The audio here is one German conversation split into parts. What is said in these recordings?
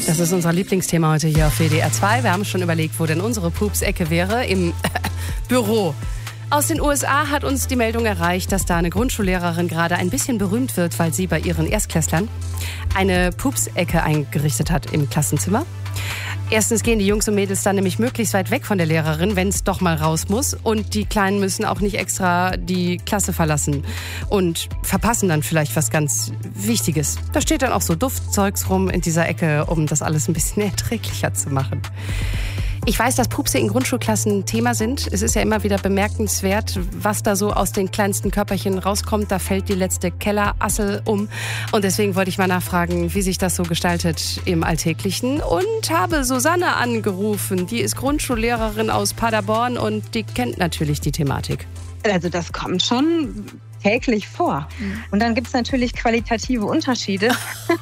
Das ist unser Lieblingsthema heute hier auf WDR 2. Wir haben schon überlegt, wo denn unsere Pupsecke wäre. Im Büro. Aus den USA hat uns die Meldung erreicht, dass da eine Grundschullehrerin gerade ein bisschen berühmt wird, weil sie bei ihren Erstklässlern eine Pupsecke eingerichtet hat im Klassenzimmer. Erstens gehen die Jungs und Mädels dann nämlich möglichst weit weg von der Lehrerin, wenn es doch mal raus muss. Und die Kleinen müssen auch nicht extra die Klasse verlassen und verpassen dann vielleicht was ganz Wichtiges. Da steht dann auch so Duftzeugs rum in dieser Ecke, um das alles ein bisschen erträglicher zu machen. Ich weiß, dass Pupse in Grundschulklassen Thema sind. Es ist ja immer wieder bemerkenswert, was da so aus den kleinsten Körperchen rauskommt. Da fällt die letzte Kellerassel um. Und deswegen wollte ich mal nachfragen, wie sich das so gestaltet im Alltäglichen. Und habe Susanne angerufen. Die ist Grundschullehrerin aus Paderborn und die kennt natürlich die Thematik. Also das kommt schon täglich vor. Und dann gibt es natürlich qualitative Unterschiede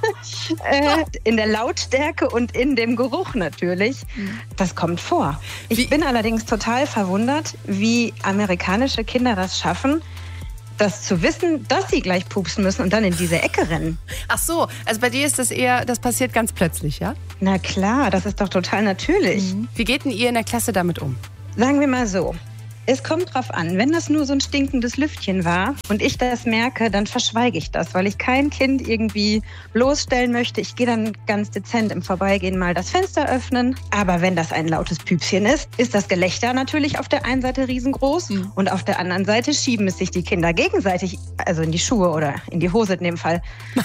in der Lautstärke und in dem Geruch natürlich. Das kommt vor. Ich bin allerdings total verwundert, wie amerikanische Kinder das schaffen, das zu wissen, dass sie gleich pupsen müssen und dann in diese Ecke rennen. Ach so, also bei dir ist das eher, das passiert ganz plötzlich, ja? Na klar, das ist doch total natürlich. Wie geht denn ihr in der Klasse damit um? Sagen wir mal so. Es kommt drauf an, wenn das nur so ein stinkendes Lüftchen war und ich das merke, dann verschweige ich das, weil ich kein Kind irgendwie bloßstellen möchte. Ich gehe dann ganz dezent im Vorbeigehen mal das Fenster öffnen. Aber wenn das ein lautes Püpschen ist das Gelächter natürlich auf der einen Seite riesengroß und auf der anderen Seite schieben es sich die Kinder gegenseitig, also in die Schuhe oder in die Hose in dem Fall.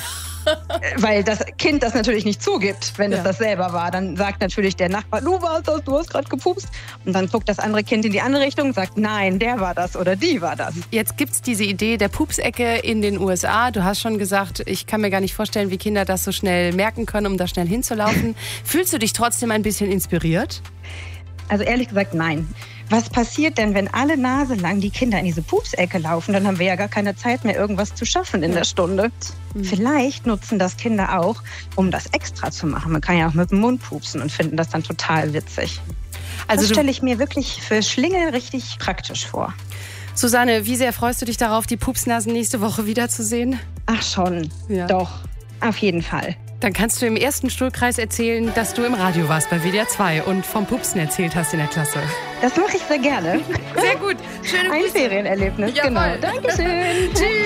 Weil das Kind das natürlich nicht zugibt, wenn es das selber war. Dann sagt natürlich der Nachbar, du warst das, du hast gerade gepupst. Und dann guckt das andere Kind in die andere Richtung und sagt, nein, der war das oder die war das. Jetzt gibt's diese Idee der Pupsecke in den USA. Du hast schon gesagt, ich kann mir gar nicht vorstellen, wie Kinder das so schnell merken können, um da schnell hinzulaufen. Fühlst du dich trotzdem ein bisschen inspiriert? Also ehrlich gesagt, nein. Was passiert denn, wenn alle Nase lang die Kinder in diese Pupsecke laufen? Dann haben wir ja gar keine Zeit mehr, irgendwas zu schaffen in der Stunde. Vielleicht nutzen das Kinder auch, um das extra zu machen. Man kann ja auch mit dem Mund pupsen und finden das dann total witzig. Also das stelle ich mir wirklich für Schlingel richtig praktisch vor. Susanne, wie sehr freust du dich darauf, die Pupsnasen nächste Woche wiederzusehen? Ach schon, doch, auf jeden Fall. Dann kannst du im ersten Stuhlkreis erzählen, dass du im Radio warst bei WDR 2 und vom Pupsen erzählt hast in der Klasse. Das mache ich sehr gerne. Sehr gut. Schöne Grüße. Ein Ferienerlebnis, genau. Dankeschön. Tschüss.